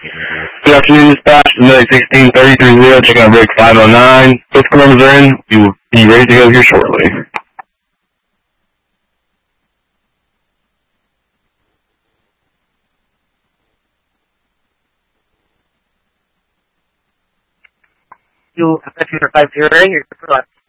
Good afternoon, dispatch. Another 16-3030, check out break 509. Those numbers are in. We will be ready to go here shortly. You have 50 you're